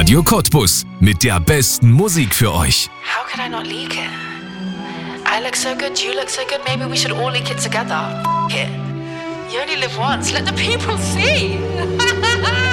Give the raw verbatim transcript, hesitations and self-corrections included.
Radio Cottbus mit der besten Musik für euch. How could I not leak it? I look so good, you look so good, maybe we should all leak it together. F- it. You only live once, let the people see.